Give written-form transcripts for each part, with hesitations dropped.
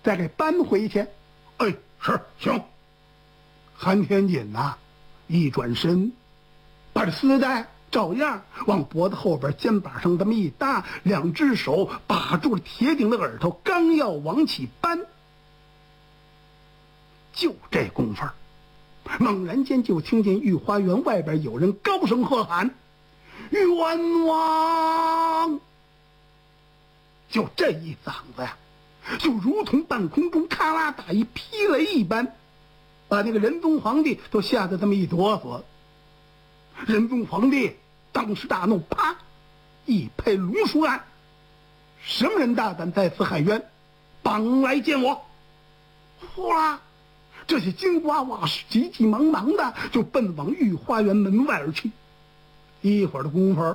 再给搬回去。 哎，是，行。 韩天锦呐，一转身，把这丝带照样往脖子后边肩膀上这么一搭，两只手把住了铁顶的耳朵，刚要往起搬，就这功夫，猛然间就听见御花园外边有人高声喝喊：“冤枉！”就这一嗓子呀，就如同半空中咔啦打一劈雷一般，把那个仁宗皇帝都吓得这么一哆嗦。仁宗皇帝当时大怒，啪一拍龙书案：“什么人大胆在此喊冤？绑来见我！”呼啦，这些金瓜瓦士急急忙忙的就奔往御花园门外而去。一会儿的功夫，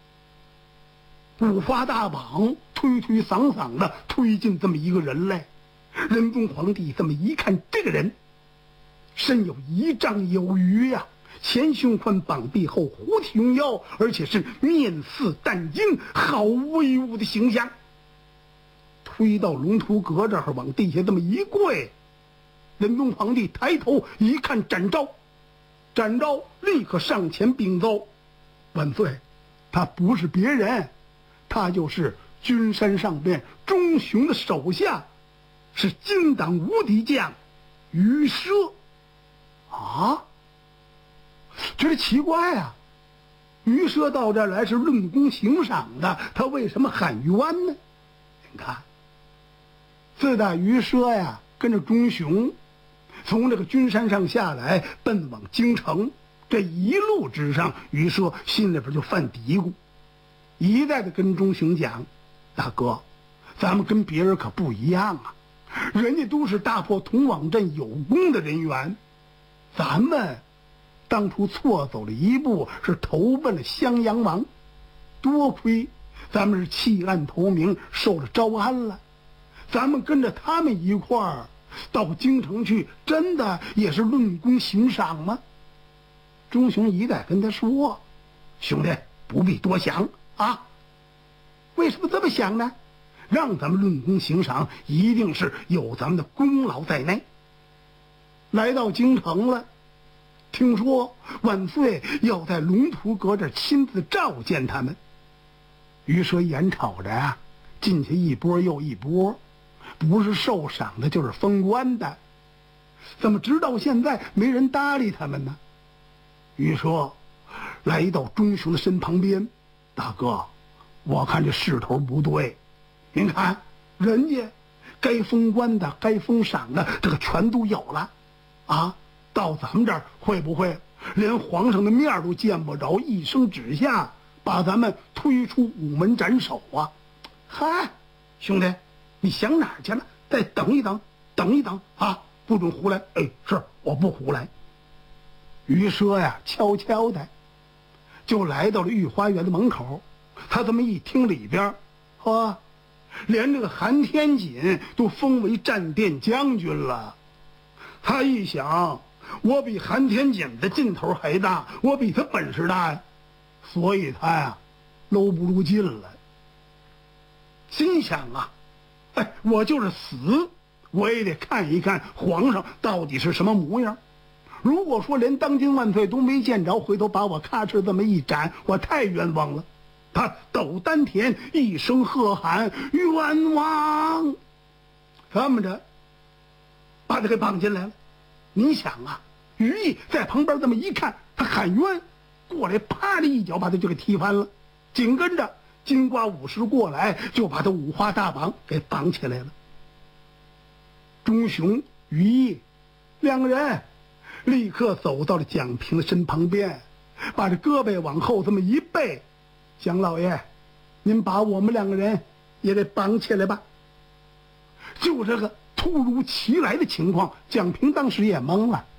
五花大绑推推搡搡的推进这么一个人来。仁宗皇帝这么一看，这个人身有1丈有余呀，前胸宽，膀臂厚，虎体拥腰，而且是面似淡金，好威武的形象。推到龙图阁这儿，往地下这么一跪。仁宗皇帝抬头一看，展昭立刻上前禀奏：“万岁，他不是别人，他就是君山上边钟雄的手下，是金党无敌将于奢。”啊，觉得奇怪啊，于奢到这儿来是论功行赏的，他为什么喊冤呢？你看，自打于奢呀跟着钟雄从这个君山上下来，奔往京城，这一路之上，于奢心里边就犯嘀咕，一再的跟钟雄讲：“大哥，咱们跟别人可不一样啊，人家都是大破同往镇有功的人员，咱们当初错走了一步，是投奔了襄阳王，多亏咱们是弃暗投明，受了招安了，咱们跟着他们一块儿到京城去，真的也是论功行赏吗？”钟雄一再跟他说：“兄弟，不必多想啊。为什么这么想呢？让咱们论功行赏，一定是有咱们的功劳在内。”来到京城了，听说万岁要在龙图阁这亲自召见他们。于奢眼瞅着啊，进去一波又一波，不是受赏的就是封官的，怎么直到现在没人搭理他们呢？于奢来到钟雄的身旁边：“大哥，我看这势头不对，您看人家该封官的该封赏的这个全都有了啊，到咱们这儿会不会连皇上的面都见不着，一声旨下把咱们推出午门斩首啊？”“嗨，兄弟，你想哪儿去了？再等一等，等一等啊，不准胡来！”“哎，是，我不胡来。”于奢呀，悄悄的就来到了御花园的门口。他这么一听，里边连这个韩天锦都封为战殿将军了。他一想，我比韩天锦的劲头还大，我比他本事大呀，所以他呀搂不住劲了，心想啊，哎，我就是死我也得看一看皇上到底是什么模样。如果说连当今万岁都没见着，回头把我咔哧这么一斩，我太冤枉了。他抖丹田，一声喝喊：“冤枉！”这么着把他给绑进来了。你想啊，于毅在旁边这么一看，他喊冤，过来啪的一脚把他就给踢翻了。紧跟着金瓜武士过来，就把他五花大绑给绑起来了。钟雄、于毅两个人立刻走到了蒋平的身旁边，把这胳膊往后这么一背：“蒋老爷，您把我们两个人也得绑起来吧。”就这个突如其来的情况，蒋平当时也懵了。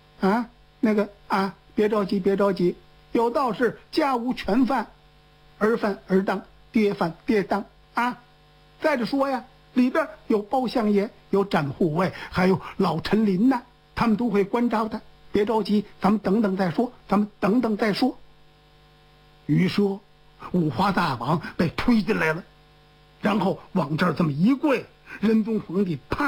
别着急，别着急，有道是家无全饭，儿饭儿当，爹饭爹当啊。再者说呀，里边有包相爷，有展护卫，还有老陈林呐，他们都会关照他。别着急，咱们等等再说，咱们等等再说。于说五花大绑被推进来了，然后往这儿这么一跪，仁宗皇帝啪